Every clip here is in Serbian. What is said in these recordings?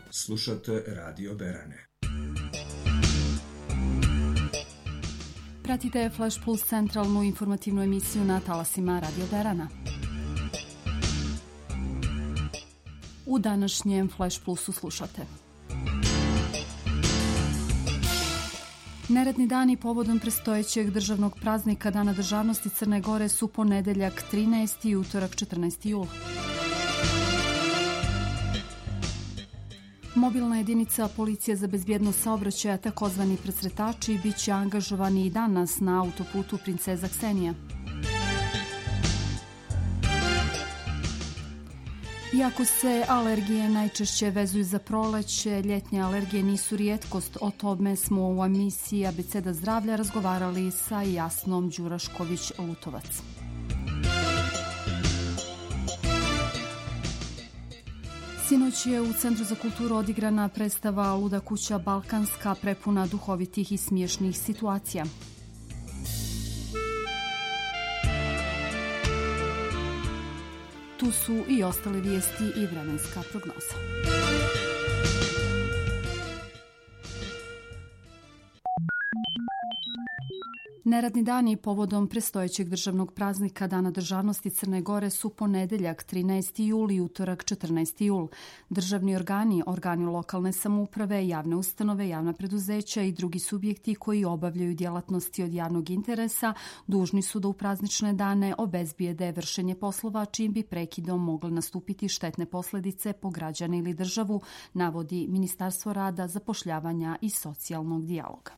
Slušate Radio Berane. Pratite Flash Plus centralnu informativnu emisiju na talasima Radio Berana. U današnjem Flash Plusu slušate. Neradni dani povodom predstojećeg državnog praznika Dana državnosti Crne Gore su ponedeljak 13. i utorak 14. jul. Mobilna jedinica Policije za bezbjednost saobraćaja, takozvani presretači, bit će angažovani i danas na autoputu Princeza Ksenija. Iako se alergije najčešće vezuju za proleće, ljetnje alergije nisu rijetkost. O tome smo u emisiji Abeceda zdravlja razgovarali sa Jasnom Đurašković-Lutovac. Sinoć je u Centru za kulturu odigrana predstava Luda kuća Balkanska, prepuna duhovitih i smiješnih situacija. Tu su i ostale vijesti i vremenska prognoza. Neradni dani povodom predstojećeg državnog praznika Dana državnosti Crne Gore su ponedeljak 13. jul i utorak 14. jul. Državni organi, organi lokalne samouprave, javne ustanove, javna preduzeća i drugi subjekti koji obavljaju djelatnosti od javnog interesa dužni su da u praznične dane obezbijede vršenje poslova čim bi prekidom mogle nastupiti štetne posljedice po građane ili državu, navodi Ministarstvo rada, zapošljavanja i socijalnog dijaloga.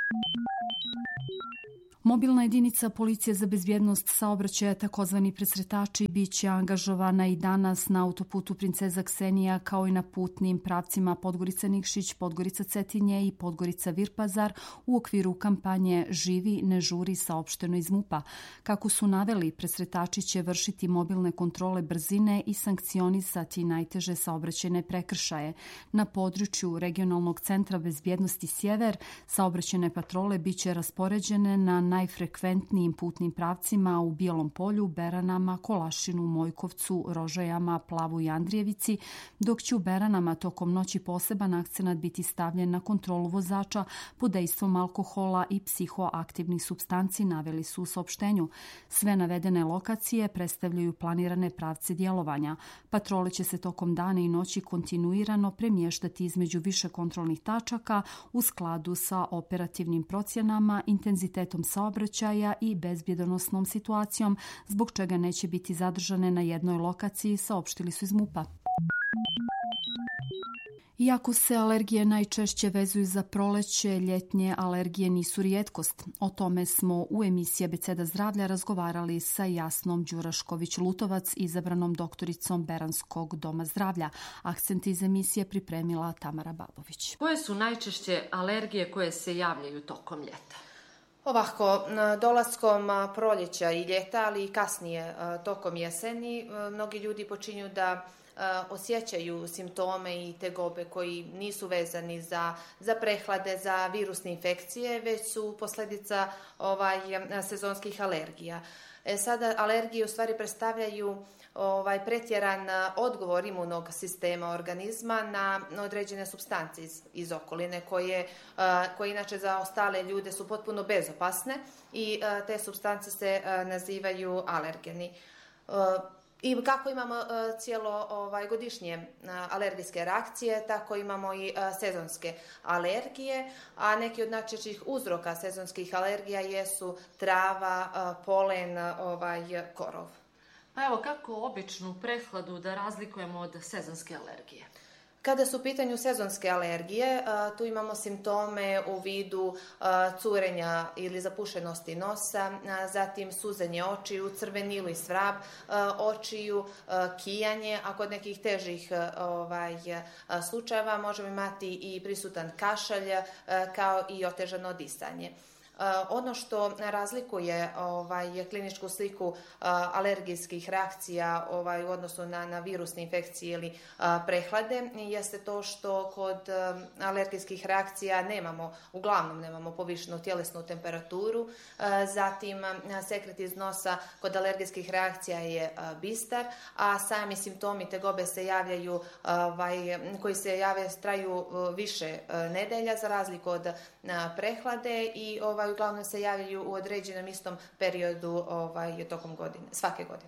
Mobilna jedinica Policije za bezbjednost saobraćaja, takozvani presretači, bit će angažovana i danas na autoputu Princeza Ksenija kao i na putnim pravcima Podgorica-Nikšić, Podgorica-Cetinje i Podgorica-Virpazar u okviru kampanje Živi, ne žuri, saopšteno iz MUP-a. Kako su naveli, presretači će vršiti mobilne kontrole brzine i sankcionisati najteže saobraćajne prekršaje. Na području Regionalnog centra bezbjednosti Sjever saobraćajne patrole bit će raspoređene na najfrekventnijim putnim pravcima u Bijelom Polju, Beranama, Kolašinu, Mojkovcu, Rožajama, Plavu i Andrijevici, dok će u Beranama tokom noći poseban akcenat biti stavljen na kontrolu vozača pod dejstvom alkohola i psihoaktivnih supstanci, naveli su u saopštenju. Sve navedene lokacije predstavljaju planirane pravce djelovanja. Patrole će se tokom dana i noći kontinuirano premještati između više kontrolnih tačaka u skladu sa operativnim procjenama, intenzitetom saobraćaja i bezbjedonosnom situacijom, zbog čega neće biti zadržane na jednoj lokaciji, saopštili su iz MUP-a. Iako se alergije najčešće vezuju za proleće, ljetnje alergije nisu rijetkost. O tome smo u emisiji Abeceda zdravlja razgovarali sa Jasnom Đurašković-Lutovac, izabranom doktoricom Beranskog doma zdravlja. Akcent iz emisije pripremila Tamara Babović. Koje su najčešće alergije koje se javljaju tokom ljeta? Ovako, dolaskom proljeća i ljeta, ali i kasnije tokom jeseni, mnogi ljudi počinju da osjećaju simptome i tegobe koji nisu vezani za prehlade, za virusne infekcije, već su posljedica sezonskih alergija. Sada alergije u stvari predstavljaju pretjeran odgovor imunog sistema organizma na određene supstance iz okoline koje inače za ostale ljude su potpuno bezopasne i te supstance se nazivaju alergeni. I kako imamo cijelo godišnje alergijske reakcije, tako imamo i sezonske alergije, a neki od najčešćih uzroka sezonskih alergija jesu trava, polen, korov. Pa evo, kako običnu prehladu da razlikujemo od sezonske alergije? Kada su u pitanju sezonske alergije, tu imamo simptome u vidu curenja ili zapušenosti nosa, zatim suzenje očiju, crvenilo i svrab očiju, kijanje, a kod nekih težih slučajeva možemo imati i prisutan kašalj kao i otežano disanje. Ono što razlikuje kliničku sliku alergijskih reakcija u odnosu na virusne infekcije ili prehlade jeste to što kod alergijskih reakcija uglavnom nemamo povišenu tjelesnu temperaturu, zatim sekret iz nosa kod alergijskih reakcija je bistar, a sami simptomi tegobe se javljaju, koji se javljaju traju više nedelja za razliku od prehlade i uglavnom se javljaju u određenom istom periodu tokom godine, svake godine.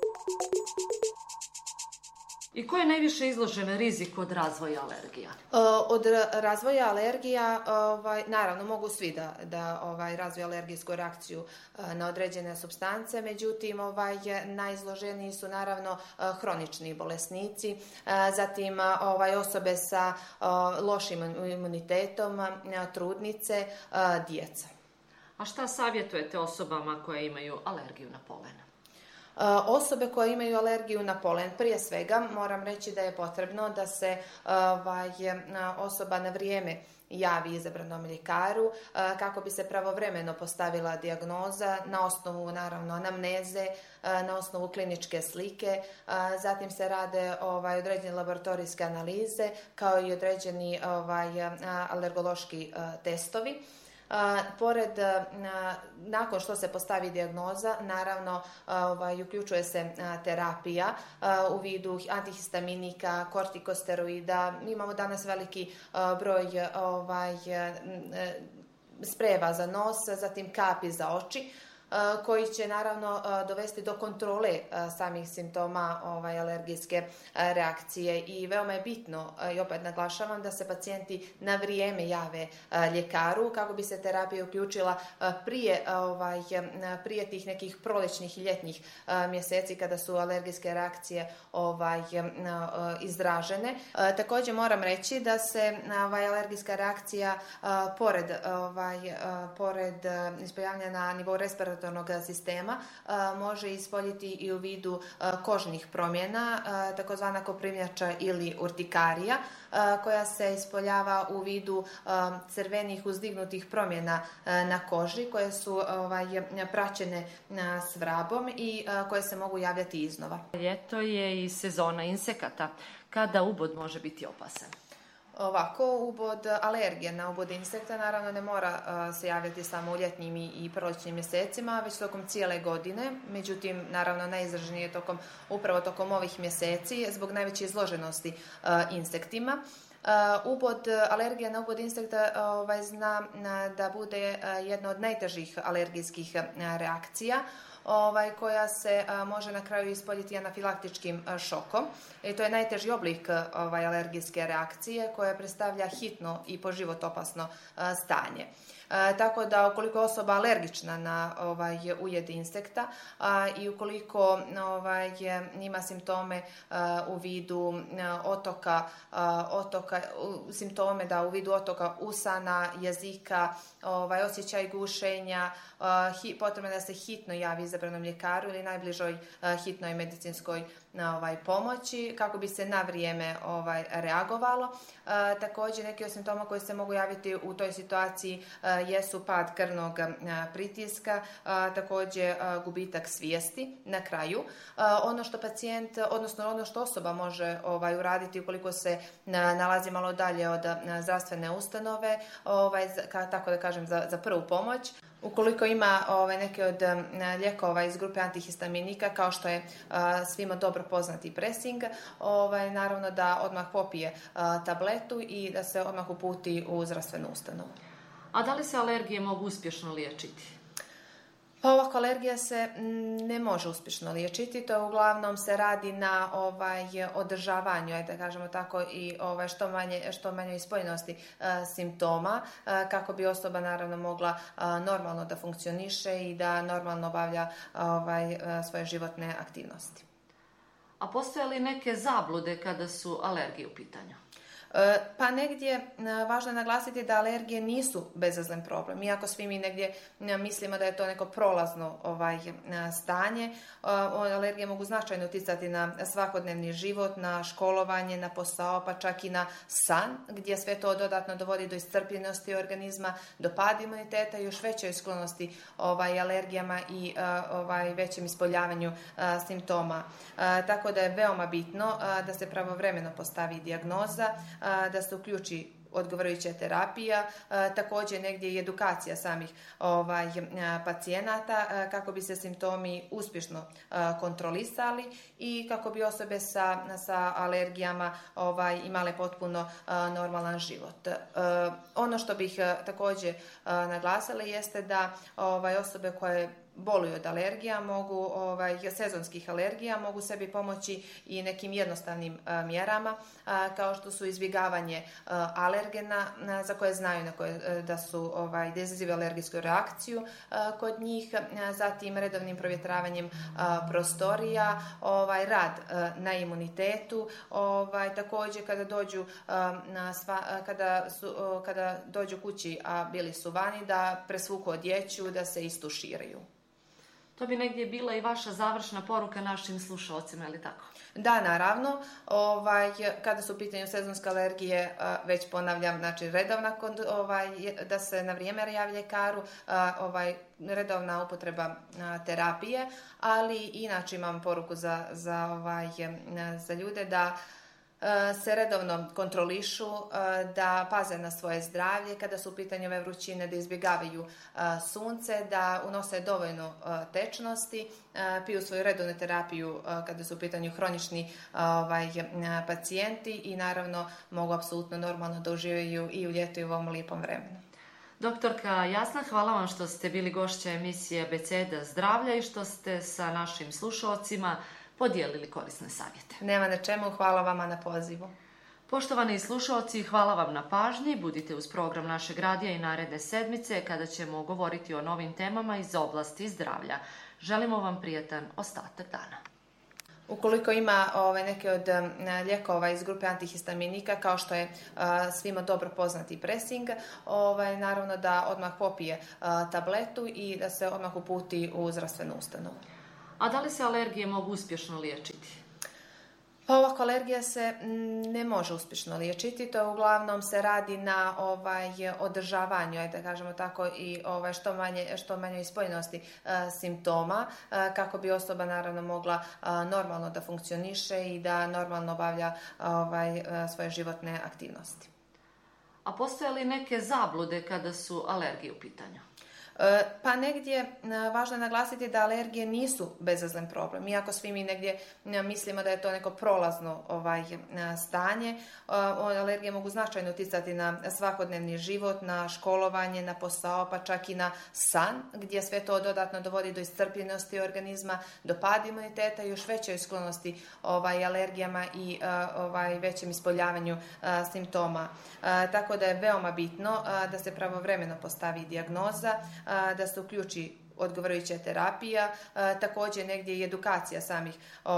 I ko je najviše izložen riziku od razvoja alergija? Od razvoja alergija, naravno, mogu svi da razviju alergijsku reakciju na određene supstance, međutim, najizloženiji su naravno hronični bolesnici, zatim osobe sa lošim imunitetom, trudnice, djeca. A šta savjetujete osobama koje imaju alergiju na polen? Osobe koje imaju alergiju na polen, prije svega moram reći da je potrebno da se osoba na vrijeme javi izabranom ljekaru kako bi se pravovremeno postavila dijagnoza na osnovu naravno anamneze, na osnovu kliničke slike, zatim se rade određene laboratorijske analize kao i određeni alergološki testovi. Nakon što se postavi dijagnoza, naravno uključuje se terapija u vidu antihistaminika, kortikosteroida. Imamo danas veliki broj sprejeva za nos, zatim kapi za oči, koji će naravno dovesti do kontrole samih simptoma alergijske reakcije i veoma je bitno, i opet naglašavam, da se pacijenti na vrijeme jave ljekaru kako bi se terapija uključila prije tih nekih prolećnih i ljetnih mjeseci kada su alergijske reakcije izražene. Također moram reći da se alergijska reakcija pored ispoljavanja na nivou respiratornog sistema može ispoljiti i u vidu kožnih promjena, takozvana koprivnjača ili urtikarija, koja se ispoljava u vidu crvenih uzdignutih promjena na koži koje su praćene s vrabom i koje se mogu javljati iznova. Ljeto je i sezona insekata. Kada ubod može biti opasan? Ovako, ubod alergije na ubod insekta naravno ne mora se javljati samo u ljetnim i proljećnim mjesecima, već tokom cijele godine. Međutim, naravno najizraženije je upravo tokom ovih mjeseci zbog najveće izloženosti insektima. Alergija na ubod insekta zna da bude jedna od najtežih alergijskih reakcija, koja se može na kraju ispoljiti anafilaktičkim šokom. I to je najteži oblik alergijske reakcije koja predstavlja hitno i po život opasno stanje. Tako da ukoliko je osoba alergična na ujed insekta i ukoliko ima simptome u vidu simptome da u vidu otoka usana, jezika, osjećaj gušenja, potrebno je da se hitno javi izabranom ljekaru ili najbližoj hitnoj medicinskoj pomoći kako bi se na vrijeme reagovalo. Također neki od simptoma koji se mogu javiti u toj situaciji jesu pad krvnog pritiska, također gubitak svijesti na kraju. Ono što pacijent, odnosno ono što osoba može uraditi ukoliko se nalazi malo dalje od zdravstvene ustanove, tako da kažem za prvu pomoć. Ukoliko ima neke od lijekova iz grupe antihistaminika, kao što je svima dobro poznati Pressing, naravno da odmah popije tabletu i da se odmah uputi u zdravstvenu ustanovu. A da li se alergije mogu uspješno liječiti? Pa ovako, alergija se ne može uspješno liječiti, to uglavnom se radi na održavanju, da kažemo tako, i što manje ispoljenosti simptoma, kako bi osoba naravno mogla normalno da funkcioniše i da normalno obavlja svoje životne aktivnosti. A postoje li neke zablude kada su alergije u pitanju? Pa negdje važno je naglasiti da alergije nisu bezazlen problem. Iako svi mi negdje mislimo da je to neko prolazno stanje, alergije mogu značajno utjecati na svakodnevni život, na školovanje, na posao, pa čak i na san, gdje sve to dodatno dovodi do iscrpljenosti organizma, do pada imuniteta i još većoj sklonosti alergijama i većem ispoljavanju simptoma. Tako da je veoma bitno da se pravovremeno postavi dijagnoza, da se uključi odgovarajuća terapija, također negdje i edukacija samih pacijenata kako bi se simptomi uspješno kontrolisali i kako bi osobe sa alergijama imale potpuno normalan život. Ono što bih također naglasila jeste da osobe koje boluju od alergija, sezonskih alergija, mogu sebi pomoći i nekim jednostavnim mjerama, kao što su izbjegavanje alergena za koje znaju da su da izazivaju alergijsku reakciju kod njih, zatim redovnim provjetravanjem prostorija, rad na imunitetu, također kada dođu kući, a bili su vani, da presvuku odjeću, da se istuširaju. To bi negdje bila i vaša završna poruka našim slušalcima, je li tako? Da, naravno. Kada su u pitanju sezonske alergije, već ponavljam, znači redovna, da se na vrijeme javi ljekaru, redovna upotreba terapije, ali inače imam poruku za ljude da se redovno kontrolišu, da paze na svoje zdravlje kada su u pitanju ove vrućine, da izbjegavaju sunce, da unose dovoljno tečnosti, piju svoju redovnu terapiju kada su u pitanju hronični pacijenti i naravno mogu apsolutno normalno da uživaju i u ljetu i u ovom lijepom vremenu. Doktorka Jasna, hvala vam što ste bili gošća emisije Abeceda zdravlja i što ste sa našim slušalcima podijelili korisne savjete. Nema na čemu, hvala vama na pozivu. Poštovani slušalci, hvala vam na pažnji. Budite uz program našeg radija i naredne sedmice kada ćemo govoriti o novim temama iz oblasti zdravlja. Želimo vam prijatan ostatak dana. Ukoliko ima neke od lijekova iz grupe antihistaminika, kao što je svima dobro poznati Pressing, naravno da odmah popije tabletu i da se odmah uputi u zdravstvenu ustanovu. A da li se alergije mogu uspješno liječiti? Pa ovako, alergija se ne može uspješno liječiti, to uglavnom se radi na održavanju, da kažemo tako, i što manje ispoljenosti simptoma, kako bi osoba naravno mogla normalno da funkcioniše i da normalno obavlja svoje životne aktivnosti. A postoje li neke zablude kada su alergije u pitanju? Pa negdje važno je naglasiti da alergije nisu bezazlen problem. Iako svi mi negdje mislimo da je to neko prolazno stanje, alergije mogu značajno utjecati na svakodnevni život, na školovanje, na posao, pa čak i na san, gdje sve to dodatno dovodi do iscrpljenosti organizma, do pada imuniteta i još većoj sklonosti alergijama i većem ispoljavanju simptoma. Tako da je veoma bitno da se pravovremeno postavi dijagnoza, da se uključi odgovarajuća terapija, također negdje i edukacija samih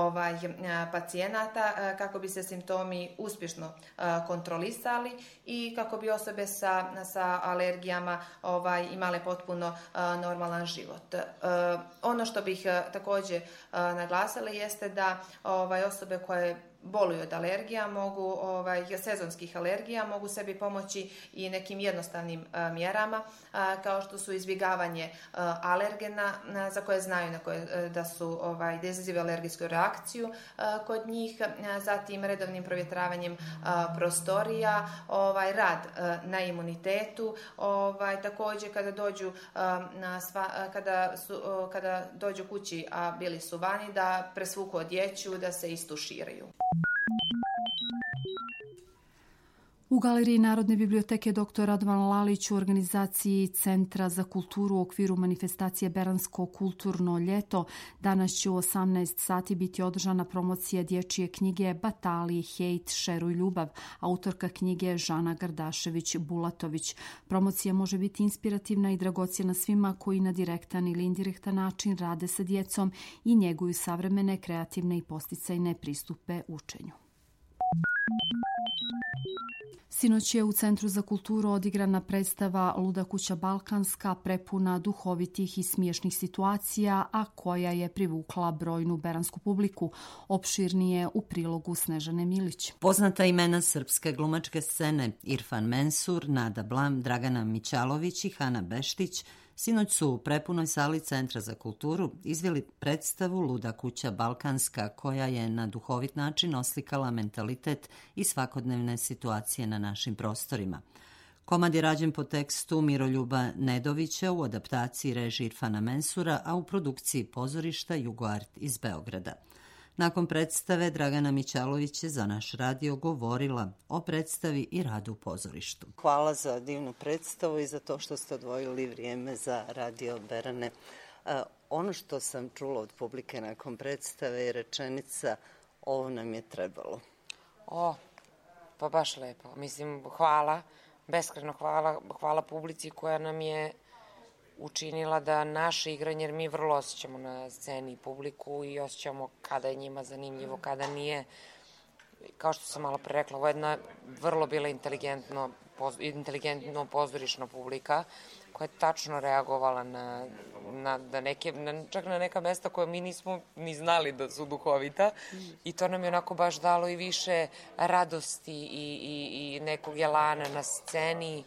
pacijenata kako bi se simptomi uspješno kontrolisali i kako bi osobe sa alergijama imale potpuno normalan život. Ono što bih također naglasila jeste da osobe koje boluju od alergija, sezonskih alergija, mogu sebi pomoći i nekim jednostavnim mjerama, kao što su izbjegavanje alergena za koje znaju da su da izazivaju alergijsku reakciju kod njih, zatim redovnim provjetravanjem prostorija, rad na imunitetu, također kada dođu kući, a bili su vani, da presvuku odjeću, da se istuširaju. U Galeriji Narodne biblioteke dr. Radovan Lalić u organizaciji Centra za kulturu u okviru manifestacije Beransko kulturno ljeto danas će u 18 sati biti održana promocija dječje knjige Batali, hejt, šeruj ljubav, autorka knjige Žana Gardašević-Bulatović. Promocija može biti inspirativna i dragocjena svima koji na direktan ili indirektan način rade sa djecom i njeguju savremene, kreativne i podsticajne pristupe učenju. Sinoć je u Centru za kulturu odigrana predstava Luda kuća balkanska, prepuna duhovitih i smiješnih situacija, a koja je privukla brojnu beransku publiku. Opširnije u prilogu Snežane Milić. Poznata imena srpske glumačke scene Irfan Mensur, Nada Blam, Dragana Mićalović i Hana Beštić sinoć su u prepunoj sali Centra za kulturu izveli predstavu Luda kuća balkanska, koja je na duhovit način oslikala mentalitet i svakodnevne situacije na našim prostorima. Komad je rađen po tekstu Miroljuba Nedovića u adaptaciji režije Irfana Mensura, a u produkciji pozorišta Jugoart iz Beograda. Nakon predstave, Dragana Mićalović je za naš radio govorila o predstavi i radu u pozorištu. Hvala za divnu predstavu i za to što ste odvojili vrijeme za Radio Berane. Ono što sam čula od publike nakon predstave je rečenica ovo nam je trebalo. Pa baš lepo. Mislim, hvala, beskrajno hvala publici koja nam je učinila da naše igranje, jer mi vrlo osjećamo na sceni publiku i osjećamo kada je njima zanimljivo, kada nije. Kao što sam malo pre rekla, ovo je jedna vrlo bila inteligentno pozorišna publika koja je tačno reagovala čak na neka mesta koja mi nismo ni znali da su duhovita i to nam je onako baš dalo i više radosti i nekog jelana na sceni.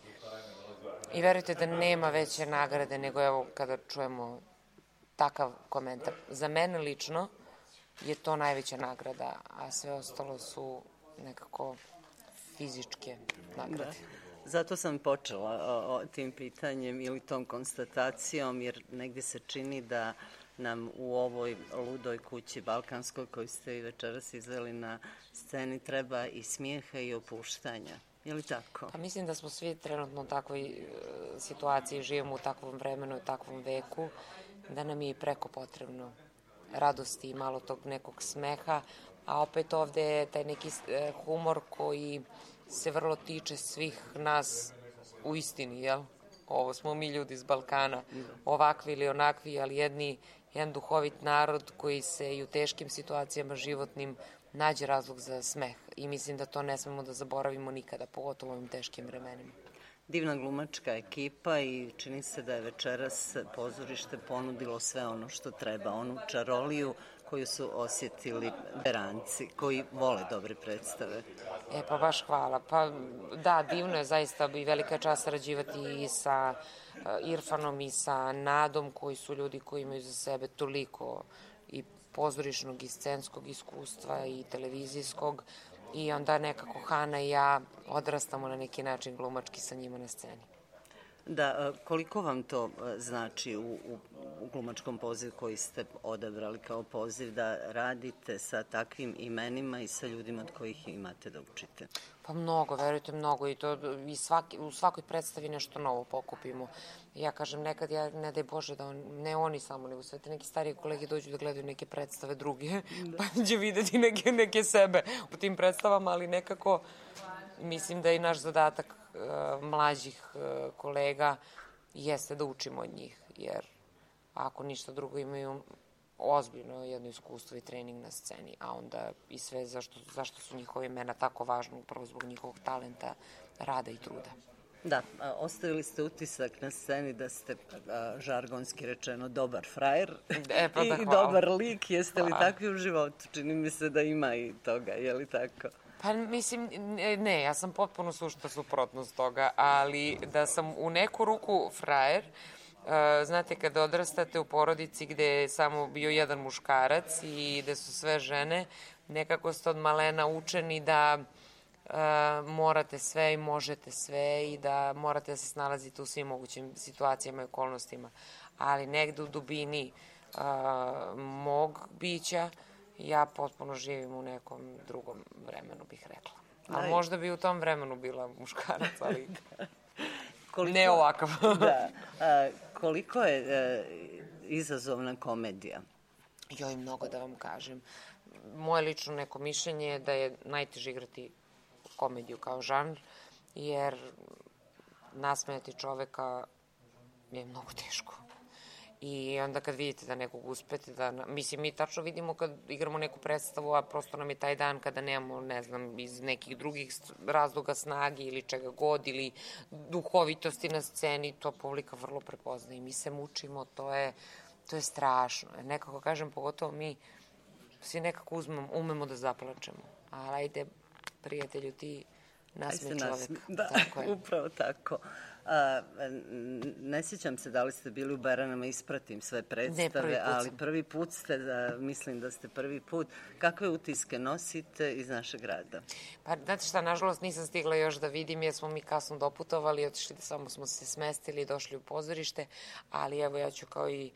I verujte da nema veće nagrade nego evo kada čujemo takav komentar. Za mene lično je to najveća nagrada, a sve ostalo su nekako fizičke nagrade. Da. Zato sam počela tim pitanjem ili tom konstatacijom, jer negdje se čini da nam u ovoj ludoj kući balkanskoj koju ste i večeras izveli na sceni treba i smijeha i opuštanja. Je li tako? Pa mislim da smo svi trenutno u takvoj situaciji, živimo u takvom vremenu, u takvom veku, da nam je i preko potrebno radosti i malo tog nekog smeha, a opet ovde je taj neki humor koji se vrlo tiče svih nas u istini, jel? Ovo smo mi ljudi iz Balkana, ovakvi ili onakvi, ali jedan duhovit narod koji se i u teškim situacijama životnim nađe razlog za smeh i mislim da to ne smemo da zaboravimo nikada, pogotovo u ovim teškim vremenima. Divna glumačka ekipa i čini se da je večeras pozorište ponudilo sve ono što treba, onu čaroliju koju su osjetili Beranci, koji vole dobre predstave. Pa baš hvala. Pa da, divno je zaista i velika čast sarađivati i sa Irfanom i sa Nadom, koji su ljudi koji imaju za sebe toliko i pozorišnog i scenskog iskustva i televizijskog i onda nekako Hana i ja odrastamo na neki način glumački sa njima na sceni. Da, koliko vam to znači u glumačkom pozivu koji ste odabrali kao poziv da radite sa takvim imenima i sa ljudima od kojih imate da učite? Pa mnogo, verujte, mnogo i to u svakoj predstavi nešto novo pokupimo. Ja kažem, nekad ne daj Bože da ne oni samo, nego sve te neki stariji kolege dođu da gledaju neke predstave druge, pa će videti neke sebe u tim predstavama, ali nekako mislim da je i naš zadatak mlađih kolega jeste da učimo od njih, jer ako ništa drugo imaju ozbiljno jedno iskustvo i trening na sceni, a onda i sve zašto su njihove imena tako važne, upravo zbog njihovog talenta, rada i truda. Da, ostavili ste utisak na sceni da ste, žargonski rečeno, dobar frajer i dobar lik. Jeste li takvi u životu? Čini mi se da ima i toga, je li tako? Pa mislim, ne, ja sam potpuno suprotnost toga, ali da sam u neku ruku frajer, znate, kada odrastate u porodici gde je samo bio jedan muškarac i gde su sve žene, nekako ste od malena učeni da morate sve i možete sve i da morate da se snalazite u svim mogućim situacijama i okolnostima. Ali negde u dubini mog bića ja potpuno živim u nekom drugom vremenu, bih rekla. A možda bi u tom vremenu bila muškarac, ali ne ovakav. Da. Koliko je izazovna komedija? Joj, mnogo da vam kažem. Moje lično neko mišljenje je da je najteže igrati komediju kao žanr, jer nasmejati čoveka je mnogo teško. I onda kad vidite da nekog uspete da... Mislim, mi tačno vidimo kad igramo neku predstavu, a prosto nam je taj dan kada nemamo, ne znam, iz nekih drugih razloga snage ili čega god, ili duhovitosti na sceni, to publika vrlo prepozna i mi se mučimo, to je strašno. Nekako kažem, pogotovo mi svi nekako umemo da zaplačemo. Ali ajde, prijatelju, ti nasmej čovek. Da, upravo tako. Ne sjećam se da li ste bili u Beranama, ispratim sve predstave, ali prvi put ste, mislim da ste prvi put. Kakve utiske nosite iz našeg grada? Pa, znate šta, nažalost nisam stigla još da vidim jer smo mi kasno doputovali, otišli, samo smo se smestili i došli u pozorište, ali evo ja ću kao i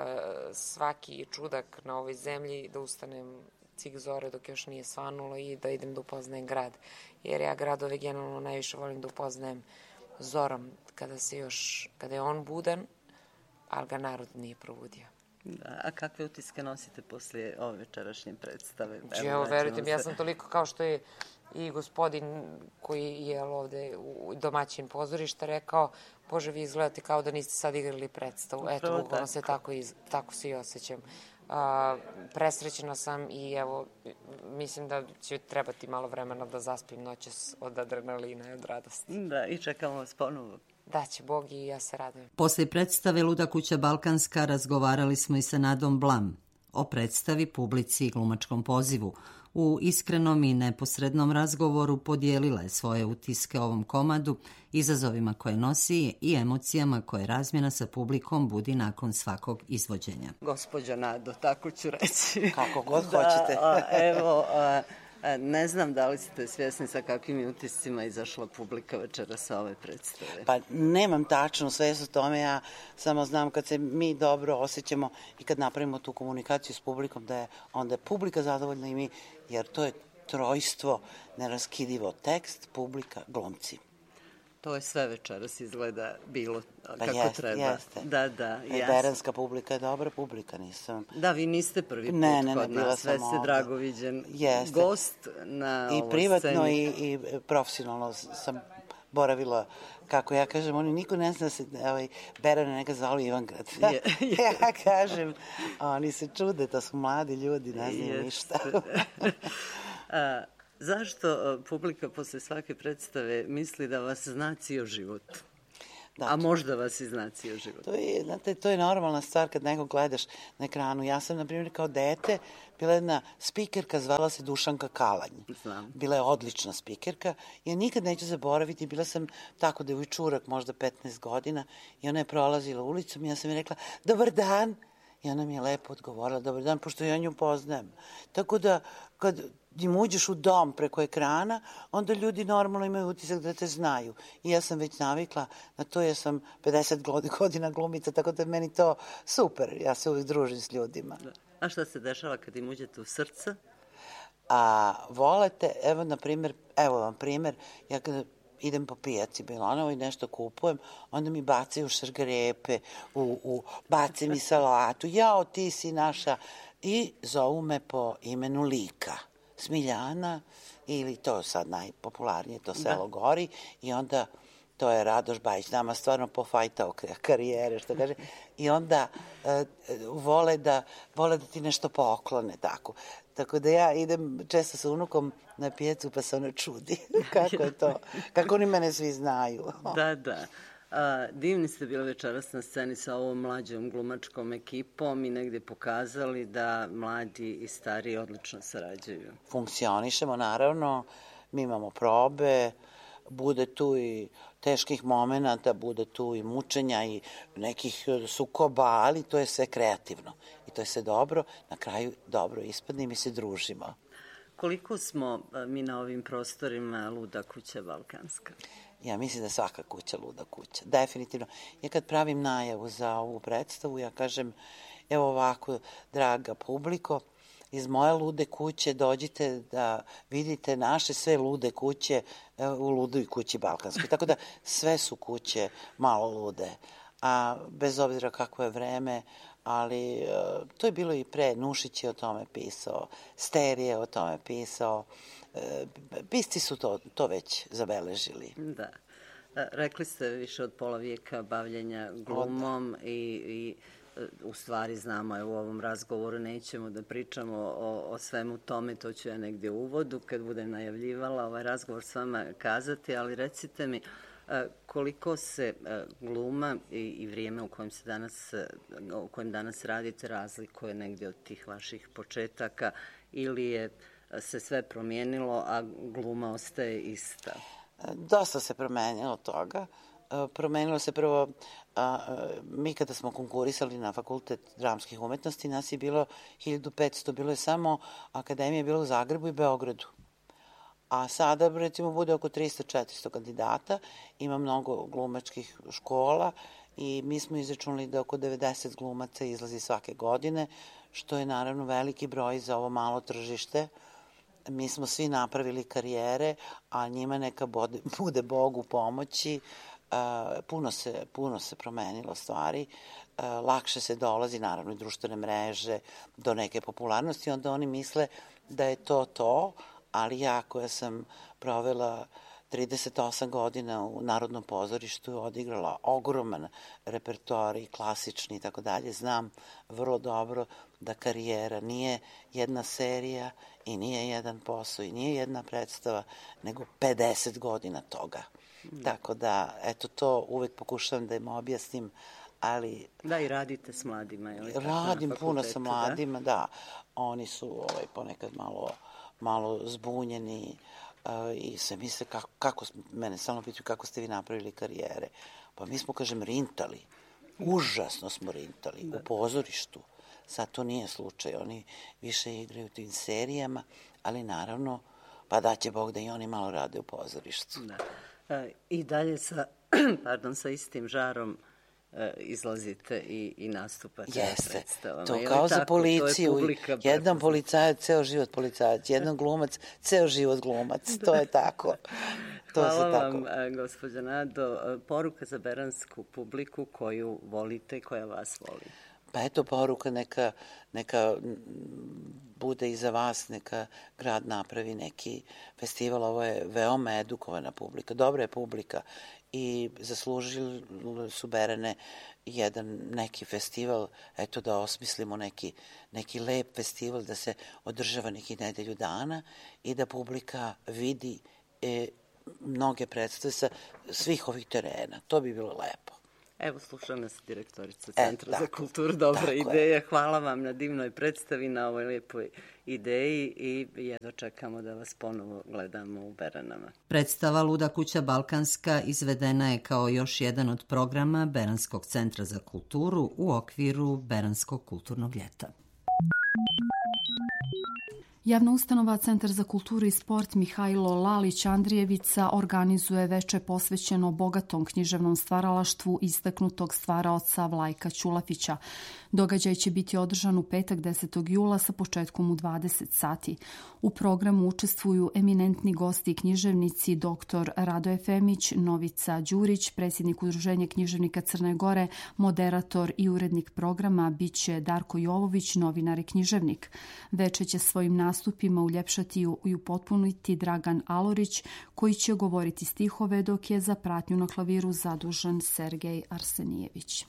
svaki čudak na ovoj zemlji da ustanem cik zore dok još nije svanulo i da idem da upoznajem grad. Jer ja gradove generalno najviše volim da upoznajem zorom, kada je on budan, ali ga narod nije probudio. Da, a kakve utiske nosite poslije ove večerašnje predstave? Evo, verujte mi, ja sam toliko kao što je i gospodin koji je ovde domaćin pozorišta rekao, Bože, vi izgledate kao da niste sad igrali predstavu. Eto, bukvalno se tako se i osjećam. Presrećena sam i evo, mislim da će trebati malo vremena da zaspim noćas od adrenalina i od radosti. Da, i čekamo vas ponovo. Da će Bog i ja se radujem. Poslije predstave Luda kuća Balkanska razgovarali smo i sa Nadom Blam o predstavi, publici i glumačkom pozivu. U iskrenom i neposrednom razgovoru podijelila je svoje utiske o ovom komadu, izazovima koje nosi i emocijama koje razmjena sa publikom budi nakon svakog izvođenja. Gospođa Nado, tako ću reći. Kako god hoćete. Evo, ne znam da li ste svjesni sa kakvim utiscima izašla publika večera sa ove predstave. Pa nemam tačno svest o tome, ja samo znam kad se mi dobro osjećamo i kad napravimo tu komunikaciju s publikom da je onda publika zadovoljna i mi, jer to je trojstvo neraskidivo, tekst, publika, glumci. To je sve večeras izgleda bilo pa kako treba. Jeste. Da, beranska publika je dobra publika, nisam... Da, vi niste prvi put kod nas, sve ste dragoviđen gost na ovoj sceni. I privatno i profesionalno sam boravila, kako ja kažem, oni niko ne zna da se Berane neka zvali Ivangrad. Ja kažem, oni se čude, to su mladi ljudi, ne znaju ništa. Zašto publika posle svake predstave misli da vas zna cijel život? Da, a možda vas i zna cijel život? To je normalna stvar kad nekog gledaš na ekranu. Ja sam, na primjer, kao dete bila jedna spikerka, zvala se Dušanka Kalanj. Znam. Bila je odlična spikerka. Ja nikad neću zaboraviti. Bila sam tako devojčurak, možda 15 godina, i ona je prolazila ulicom i ja sam je rekla, dobar dan. I ona mi je lepo odgovorila, dobar dan, pošto ja nju poznajem. Tako da, kad im uđeš u dom preko ekrana, onda ljudi normalno imaju utisak da te znaju. I ja sam već navikla na to, ja sam 50 godina glumica, tako da je meni to super. Ja se uvijek družim s ljudima. A šta se dešava kad im uđete u srce? Volete, evo vam primjer, ja kada idem po pijaci Bilanovo i nešto kupujem, onda mi bacaju šargarepe, bace mi salatu, jao, ti si naša, i zovu me po imenu lika. Smiljana, ili to sad najpopularnije, to selo Gori, i onda to je Radoš Bajić, nama stvarno pofajtao karijere, što kaže, i onda vole da ti nešto poklone, tako. Tako da ja idem često sa unukom na pijacu pa se ona čudi kako je to, kako oni mene svi znaju. Da. Divni ste bili večeras na sceni sa ovom mlađom glumačkom ekipom i negdje pokazali da mladi i stariji odlično sarađuju. Funkcionišemo, naravno, mi imamo probe, bude tu i teških momenata, bude tu i mučenja i nekih sukoba, ali to je sve kreativno i to je sve dobro, na kraju dobro ispadne i mi se družimo. Koliko smo mi na ovim prostorima Luda kuća Balkanska? Ja mislim da je svaka kuća luda kuća, definitivno. Ja kad pravim najavu za ovu predstavu, ja kažem, evo ovako, draga publiko, iz moje lude kuće dođite da vidite naše sve lude kuće u Ludoj kući Balkanskoj. Tako da sve su kuće malo lude, a bez obzira kako je vreme, ali to je bilo i pre. Nušić je o tome pisao, Ster je o tome pisao, pisci su to već zabeležili. Da. Rekli ste više od pola vijeka bavljenja glumom i u stvari znamo, u ovom razgovoru nećemo da pričamo o svemu tome, to ću ja negdje u uvodu kad budem najavljivala ovaj razgovor s vama kazati, ali recite mi koliko se gluma i vrijeme u kojem danas radite razlikuje negdje od tih vaših početaka ili je se sve promijenilo, a gluma ostaje ista? Dosta se promenilo toga. Promenilo se prvo, mi kada smo konkurisali na Fakultet dramskih umetnosti, nas je bilo 1500, bilo je samo akademija bila u Zagrebu i Beogradu. A sada, recimo, bude oko 300-400 kandidata, ima mnogo glumačkih škola i mi smo izračunali da oko 90 glumaca izlazi svake godine, što je naravno veliki broj za ovo malo tržište. Mi smo svi napravili karijere, a njima neka bude Bog u pomoći. Puno se promenilo stvari, lakše se dolazi, naravno i društvene mreže, do neke popularnosti, onda oni misle da je to, ali ja koja sam provela 38 godina u Narodnom pozorištu, odigrala ogroman repertoar i klasični i tako dalje, znam vrlo dobro da karijera nije jedna serija i nije jedan posao i nije jedna predstava, nego 50 godina toga. Tako da, eto, to uvek pokušavam da im objasnim, ali... Da, i radite s mladima, je li tako? Radim puno sa mladima, da. Oni su ponekad malo zbunjeni i se misle mene stalno pitaju kako ste vi napravili karijere. Pa mi smo, kažem, rintali. Užasno smo rintali u pozorištu. Sad to nije slučaj. Oni više igraju u tim serijama, ali naravno, pa daće Bog da i oni malo rade u pozorištu. Da. I dalje sa istim žarom izlazite i nastupate na predstavama. To kao za policiju. Jedan policajac, ceo život policajac. Jedan glumac, ceo život glumac. To je tako. Hvala vam, gospođa Nado. Poruka za beransku publiku koju volite i koja vas voli. Pa eto, poruka neka bude i za vas, neka grad napravi neki festival. Ovo je veoma edukovana publika, dobra je publika i zaslužili su Berane neki festival, eto da osmislimo neki lep festival, da se održava neki nedelju dana i da publika vidi mnoge predstave sa svih ovih terena. To bi bilo lepo. Evo, sluša nas direktorica Centra za kulturu, dobra ideja. Hvala vam na divnoj predstavi, na ovoj lijepoj ideji i jedno čekamo da vas ponovo gledamo u Beranama. Predstava Luda kuća Balkanska izvedena je kao još jedan od programa Beranskog centra za kulturu u okviru Beranskog kulturnog ljeta. Javna ustanova Centar za kulturu i sport Mihajlo Lalić Andrijevica organizuje veče posvećeno bogatom književnom stvaralaštvu istaknutog stvaraoca Vlajka Ćulafića. Događaj će biti održan u petak 10. jula sa početkom u 20 sati. U programu učestvuju eminentni gosti i književnici dr. Radoje Femić, Novica Đurić, predsjednik Udruženja književnika Crne Gore, moderator i urednik programa biće Darko Jovović, novinar i književnik. Veče će svojim nastupima uljepšati i upotpuniti Dragan Alorić, koji će govoriti stihove, dok je za pratnju na klaviru zadužen Sergej Arsenijević.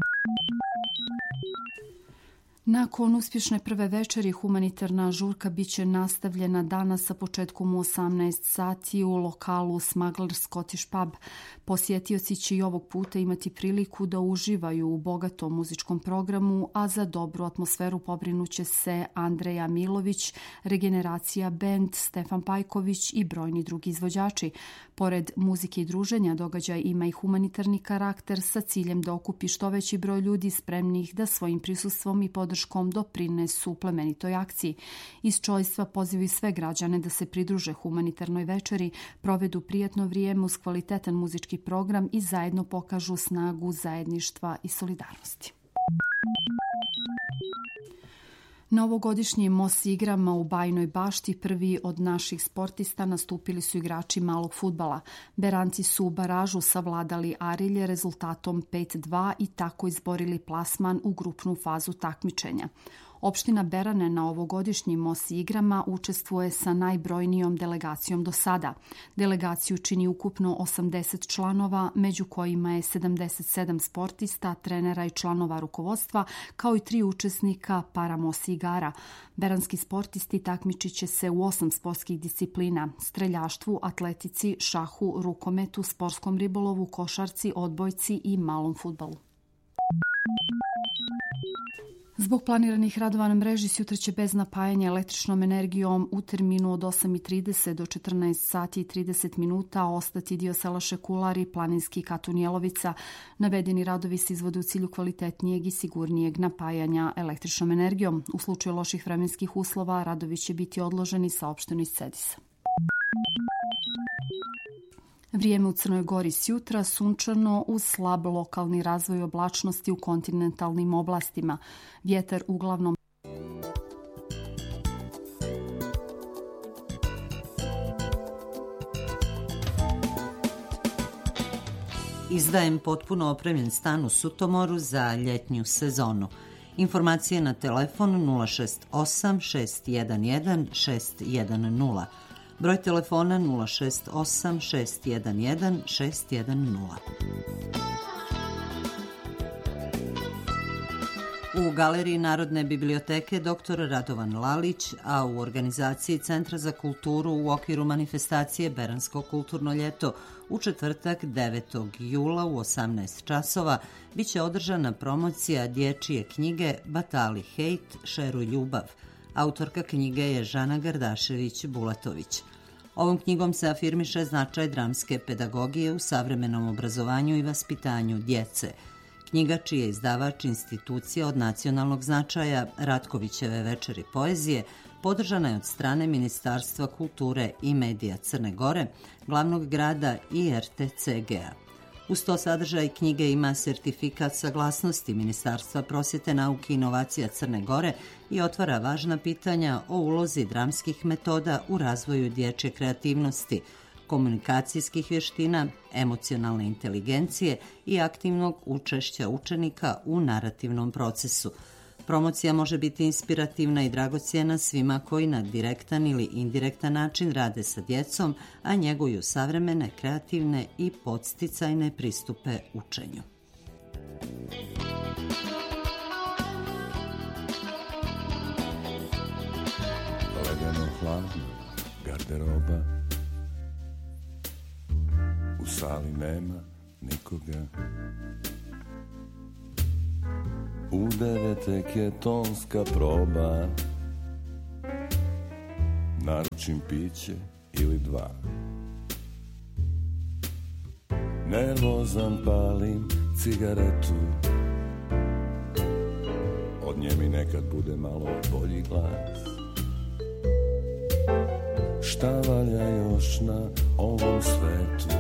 Nakon uspješne prve večeri, humanitarna žurka biće nastavljena danas sa početkom u 18 sati u lokalu Smuggler Scottish Pub. Posjetioci će i ovog puta imati priliku da uživaju u bogatom muzičkom programu, a za dobru atmosferu pobrinuće se Andreja Milović, Regeneracija band, Stefan Pajković i brojni drugi izvođači. Pored muzike i druženja, događaj ima i humanitarni karakter sa ciljem da okupi što veći broj ljudi spremnih da svojim prisustvom i podrškom doprinesu plemenitoj akciji. Iz čojstva pozivaju sve građane da se pridruže humanitarnoj večeri, provedu prijatno vrijeme uz kvalitetan muzički program i zajedno pokažu snagu zajedništva i solidarnosti. Na ovogodišnjim MOS igrama u Bajnoj Bašti prvi od naših sportista nastupili su igrači malog fudbala. Beranci su u baražu savladali Arilje rezultatom 5-2 i tako izborili plasman u grupnu fazu takmičenja. Opština Berane na ovogodišnjim MOS igrama učestvuje sa najbrojnijom delegacijom do sada. Delegaciju čini ukupno 80 članova, među kojima je 77 sportista, trenera i članova rukovodstva, kao i 3 učesnika para-MOS igara. Beranski sportisti takmičit će se u 8 sportskih disciplina: streljaštvu, atletici, šahu, rukometu, sportskom ribolovu, košarci, odbojci i malom fudbalu. Zbog planiranih radova na mreži sutra će bez napajanja električnom energijom u terminu od 8:30 do 14 sati i 30 minuta ostati dio sela Šekular i planinski Katun Jelovica. Navedeni radovi se izvode u cilju kvalitetnijeg i sigurnijeg napajanja električnom energijom. U slučaju loših vremenskih uslova radovi će biti odloženi, saopšteno iz CEDIS-a. Vrijeme u Crnoj Gori sjutra sunčano uz slab lokalni razvoj oblačnosti u kontinentalnim oblastima. Vjetar uglavnom Izdajem potpuno opremljen stan u Sutomoru za ljetnju sezonu. Informacije na telefon 068 611 610. Broj telefona 068 611 610. U Galeriji Narodne biblioteke dr. Radovan Lalić, a u organizaciji Centra za kulturu u okviru manifestacije Beransko kulturno ljeto u četvrtak 9. jula u 18 časova biće održana promocija dječje knjige Batali hejt, šeruj ljubav. Autorka knjige je Žana Gardašević-Bulatović. Ovom knjigom se afirmiše značaj dramske pedagogije u savremenom obrazovanju i vaspitanju djece. Knjiga, čiji je izdavač institucija od nacionalnog značaja Ratkovićeve večeri poezije, podržana je od strane Ministarstva kulture i medija Crne Gore, glavnog grada i RTCG-a. Uz to sadržaj knjige ima sertifikat saglasnosti Ministarstva prosvjete, nauke i inovacija Crne Gore i otvara važna pitanja o ulozi dramskih metoda u razvoju dječje kreativnosti, komunikacijskih vještina, emocionalne inteligencije i aktivnog učešća učenika u narativnom procesu. Promocija može biti inspirativna i dragocjena svima koji na direktan ili indirektan način rade sa djecom, a njeguju savremene, kreativne i podsticajne pristupe učenju. Ledeno hladno, garderoba, u sali nema nikoga. U 9 tek je tonska proba, naručim piće ili 2. Nervozan palim cigaretu, od nje mi nekad bude malo bolji glas. Šta valja još na ovom svetu,